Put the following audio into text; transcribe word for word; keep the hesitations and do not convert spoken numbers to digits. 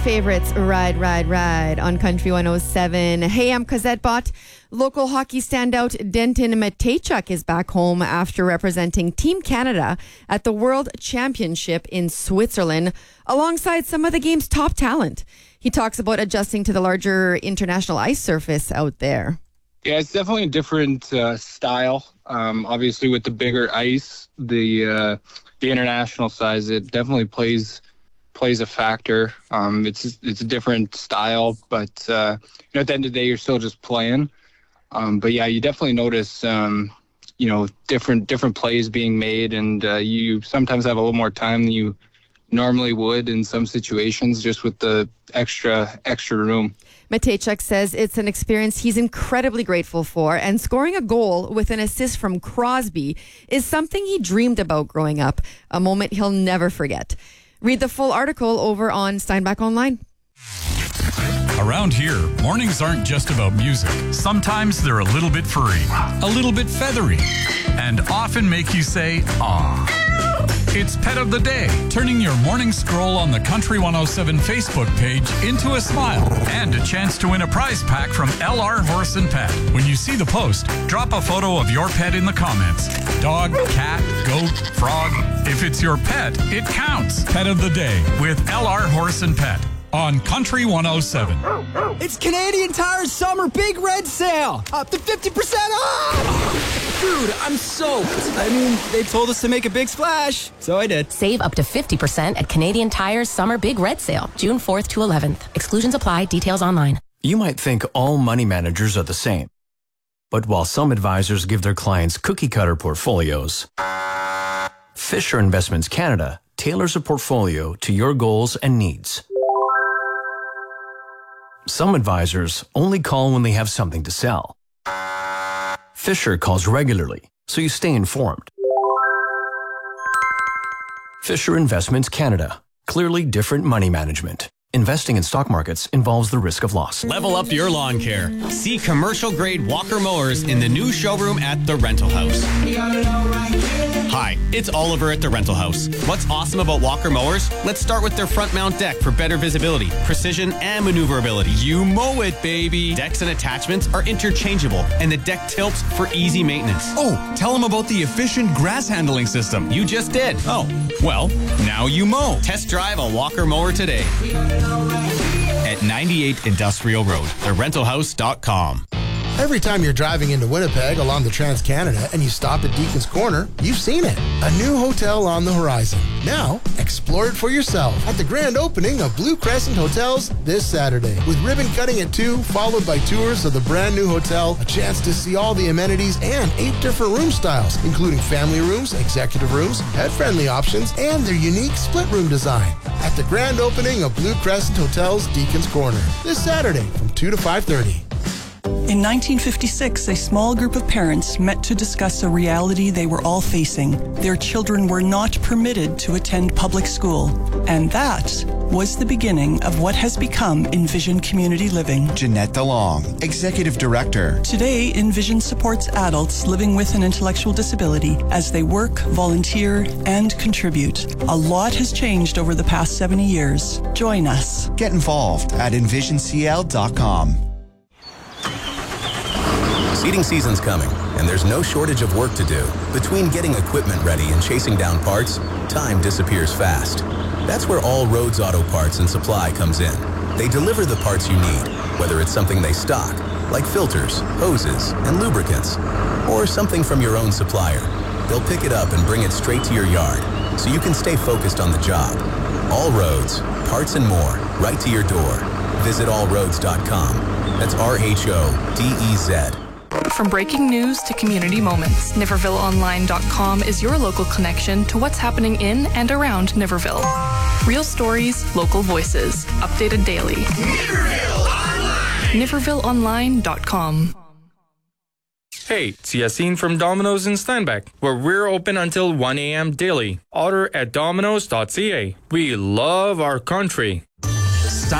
Favorites, Ride, Ride, Ride on Country one oh seven. Hey, I'm Cosette Bott. Local hockey standout Denton Mateychuk is back home after representing Team Canada at the World Championship in Switzerland alongside some of the game's top talent. He talks about adjusting to the larger international ice surface out there. Yeah, it's definitely a different uh, style. Um, obviously, with the bigger ice, the uh, the international size, it definitely plays plays a factor. Um, it's it's a different style, but uh, you know, at the end of the day, you're still just playing. Um, but yeah, you definitely notice, um, you know, different different plays being made, and uh, you sometimes have a little more time than you normally would in some situations, just with the extra extra room. Mateychuk says it's an experience he's incredibly grateful for, and scoring a goal with an assist from Crosby is something he dreamed about growing up, a moment he'll never forget. Read the full article over on Steinbach Online. Around here, mornings aren't just about music. Sometimes they're a little bit furry, a little bit feathery, and often make you say, "Aw." It's Pet of the Day, turning your morning scroll on the Country one oh seven Facebook page into a smile and a chance to win a prize pack from L R Horse and Pet. When you see the post, drop a photo of your pet in the comments. Dog, cat, goat, frog. If it's your pet, it counts. Pet of the Day with L R Horse and Pet on Country one oh seven. It's Canadian Tire's summer big red sale. Up to fifty percent off. Dude, I'm soaked. I mean, they told us to make a big splash, so I did. Save up to fifty percent at Canadian Tire's summer big red sale, June fourth to eleventh. Exclusions apply. Details online. You might think all money managers are the same. But while some advisors give their clients cookie-cutter portfolios, Fisher Investments Canada tailors a portfolio to your goals and needs. Some advisors only call when they have something to sell. Fisher calls regularly, so you stay informed. Fisher Investments Canada. Clearly different money management. Investing in stock markets involves the risk of loss. Level up your lawn care. See commercial-grade Walker mowers in the new showroom at The Rental House. Hi, it's Oliver at The Rental House. What's awesome about Walker mowers? Let's start with their front mount deck for better visibility, precision, and maneuverability. You mow it, baby! Decks and attachments are interchangeable, and the deck tilts for easy maintenance. Oh, tell them about the efficient grass handling system. You just did. Oh, well, now you mow. Test drive a Walker mower today at ninety-eight Industrial Road, the rental house dot com. Every time you're driving into Winnipeg along the Trans-Canada and you stop at Deacon's Corner, you've seen it. A new hotel on the horizon. Now, explore it for yourself at the grand opening of Blue Crescent Hotels this Saturday. With ribbon cutting at two, followed by tours of the brand new hotel, a chance to see all the amenities and eight different room styles, including family rooms, executive rooms, pet-friendly options, and their unique split room design. At the grand opening of Blue Crescent Hotels Deacon's Corner this Saturday from two to five thirty. In nineteen fifty-six, a small group of parents met to discuss a reality they were all facing. Their children were not permitted to attend public school. And that was the beginning of what has become Envision Community Living. Jeanette DeLong, Executive Director. Today, Envision supports adults living with an intellectual disability as they work, volunteer, and contribute. A lot has changed over the past seventy years. Join us. Get involved at envision c l dot com. Seeding season's coming, and there's no shortage of work to do. Between getting equipment ready and chasing down parts, time disappears fast. That's where All Roads Auto Parts and Supply comes in. They deliver the parts you need, whether it's something they stock, like filters, hoses, and lubricants, or something from your own supplier. They'll pick it up and bring it straight to your yard, so you can stay focused on the job. All Roads, parts and more, right to your door. Visit all roads dot com. That's R H O D E Z. From breaking news to community moments, Niverville Online dot com is your local connection to what's happening in and around Niverville. Real stories, local voices, updated daily. Niverville Online! Niverville Online dot com. Hey, it's Yassine from Domino's in Steinbach, where we're open until one a.m. daily. Order at domino's dot c a. We love our country.